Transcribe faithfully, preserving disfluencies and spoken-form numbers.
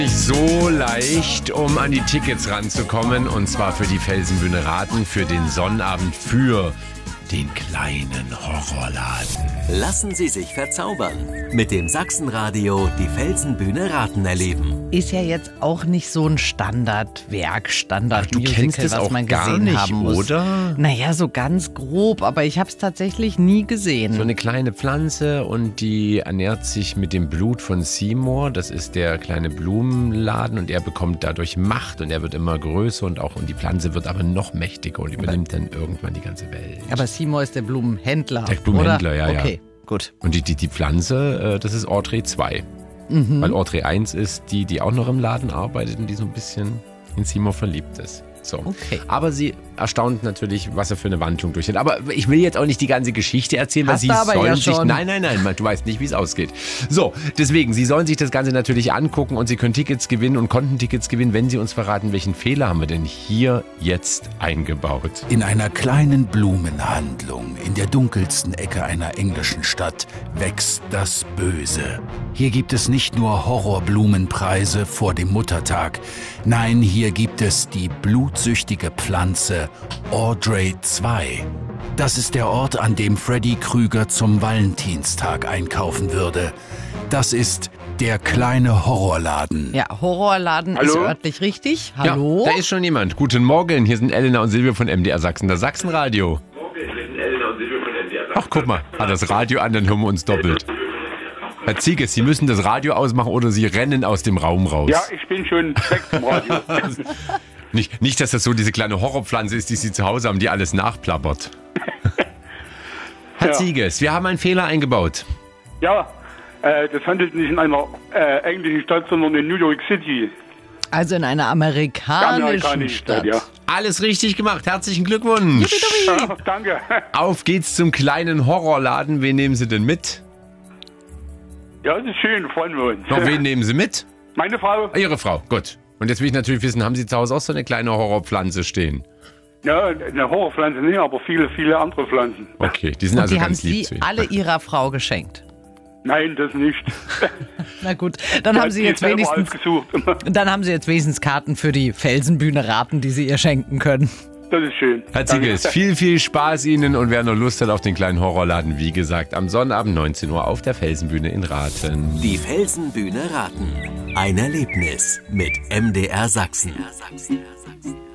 Nicht so leicht, um an die Tickets ranzukommen, und zwar für die Felsenbühne Raten für den Sonnabend für den kleinen Horrorladen. Lassen Sie sich verzaubern. Mit dem Sachsenradio die Felsenbühne Raten erleben. Ist ja jetzt auch nicht so ein Standardwerk, Standard-Musical, kennst es was auch man gar gesehen nicht, haben muss. oder? Naja, so ganz grob, aber ich habe es tatsächlich nie gesehen. So eine kleine Pflanze, und die ernährt sich mit dem Blut von Seymour. Das ist der kleine Blumenladen, und er bekommt dadurch Macht, und er wird immer größer, und auch und die Pflanze wird aber noch mächtiger und übernimmt dann irgendwann die ganze Welt. Aber Seymour ist der Blumenhändler, Der Blumenhändler, oder? ja, ja. Okay, gut. Und die, die, die Pflanze, äh, das ist Audrey zwei. Mhm. Weil Audrey eins ist die, die auch noch im Laden arbeitet und die so ein bisschen in Seymour verliebt ist. So. Okay. Aber sie erstaunt natürlich, was er für eine Wandlung durch hat. Aber ich will jetzt auch nicht die ganze Geschichte erzählen, weil Hast sie du aber sollen ja sich... schon. Nein, nein, nein, du weißt nicht, wie es ausgeht. So, deswegen, sie sollen sich das Ganze natürlich angucken, und sie können Tickets gewinnen und konnten Tickets gewinnen, wenn sie uns verraten, welchen Fehler haben wir denn hier jetzt eingebaut. In einer kleinen Blumenhandlung in der dunkelsten Ecke einer englischen Stadt wächst das Böse. Hier gibt es nicht nur Horrorblumenpreise vor dem Muttertag. Nein, hier gibt es die blutsüchtige Pflanze Audrey zwei. Das ist der Ort, an dem Freddy Krüger zum Valentinstag einkaufen würde. Das ist der kleine Horrorladen. Ja, Horrorladen Hallo? ist örtlich richtig. Hallo? Ja, da ist schon jemand. Guten Morgen, hier sind Elena und Silvio von M D R Sachsen, das Sachsenradio. Ach, guck mal, hat das Radio an, dann hören wir uns doppelt. Herr Zieges, Sie müssen das Radio ausmachen oder Sie rennen aus dem Raum raus. Ja, ich bin schon weg vom Radio. Nicht, nicht, dass das so diese kleine Horrorpflanze ist, die Sie zu Hause haben, die alles nachplappert. Herr Ja. Zieges, wir haben einen Fehler eingebaut. Ja, äh, das handelt nicht in einer äh, englischen Stadt, sondern in New York City. Also in einer amerikanischen, Amerikanische Stadt. Stadt, ja. Alles richtig gemacht, herzlichen Glückwunsch. Ja, danke. Auf geht's zum kleinen Horrorladen. Wen nehmen Sie denn mit? Ja, das ist schön, freuen wir uns. Noch wen nehmen Sie mit? Meine Frau? Ihre Frau, gut. Und jetzt will ich natürlich wissen, haben Sie zu Hause auch so eine kleine Horrorpflanze stehen? Ja, eine Horrorpflanze nicht, aber viele, viele andere Pflanzen. Okay, die sind Und also die haben ganz lieb Sie zu Ihnen. alle Ihrer Frau geschenkt. Nein, das nicht. Na gut, dann haben Sie Die jetzt selber wenigstens, ausgesucht. dann haben Sie jetzt wenigstens Karten für die Felsenbühne Raten, die Sie ihr schenken können. Das ist schön. Herr Danke. Ziegels, viel, viel Spaß Ihnen, und wer noch Lust hat auf den kleinen Horrorladen, wie gesagt, am Sonnabend neunzehn Uhr auf der Felsenbühne in Raten. Die Felsenbühne Raten. Ein Erlebnis mit M D R Sachsen.